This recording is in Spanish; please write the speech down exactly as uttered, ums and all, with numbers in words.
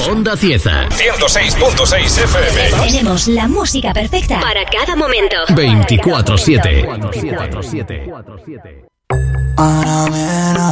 Onda Cieza. ciento seis punto seis F M. Tenemos la música perfecta para cada momento. veinticuatro siete. Ahora verás